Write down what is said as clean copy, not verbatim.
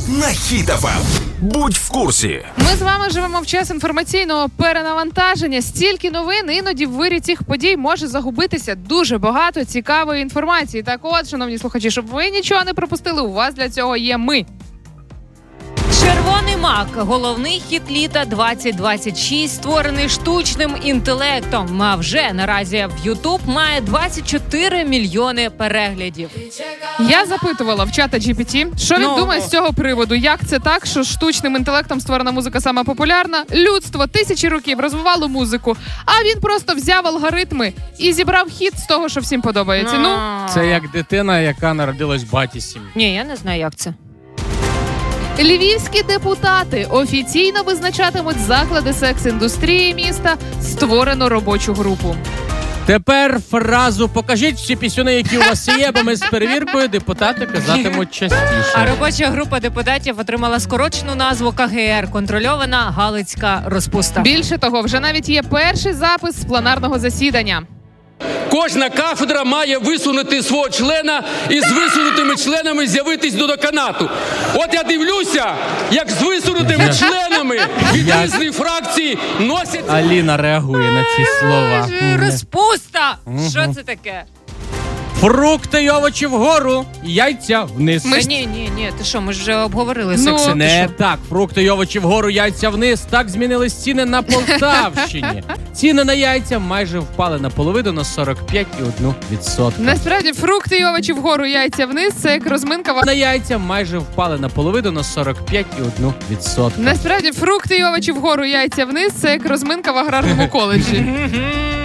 на Хіт FM. Будь в курсі. Ми з вами живемо в час інформаційного перенавантаження. Стільки новин, іноді в вирі цих подій може загубитися дуже багато цікавої інформації. Так от, шановні слухачі, щоб ви нічого не пропустили, у вас для цього є ми. «Червоний мак» – головний хіт літа 2026, створений штучним інтелектом. А вже наразі в YouTube має 24 мільйони переглядів. Я запитувала в чата GPT, що він думає з цього приводу. Як це так, що штучним інтелектом створена музика сама популярна? Людство тисячі років розвивало музику, а він просто взяв алгоритми і зібрав хіт з того, що всім подобається. Це як дитина, яка народилась в баті сім'ї. Ні, я не знаю, як це. Львівські депутати офіційно визначатимуть заклади секс-індустрії міста, створено робочу групу. Тепер фразу «покажіть всі пісюни, які у вас є», бо ми з перевіркою депутати казатимуть частіше. А робоча група депутатів отримала скорочену назву КГР – контрольована Галицька розпуста. Більше того, вже навіть є перший запис з пленарного засідання. Кожна кафедра має висунути свого члена і з висунутими членами з'явитись до деканату. От я дивлюся, як з висунутими членами від різних фракцій носять... Аліна реагує на ці слова. Розпуста! Що це таке? Фрукти й овочі вгору, яйця вниз. Ні, ти що, ми ж вже обговорили секси. Не так, фрукти й овочі вгору, яйця вниз. Так змінились ціни на Полтавщині. Ціни на яйця майже впали наполовину на 45,1%. Насправді, фрукти й овочі вгору, яйця вниз – це як розминка... На яйця майже впали наполовину на 45,1%. Насправді, фрукти й овочі вгору, яйця вниз – це як розминка в аграрному коледжі.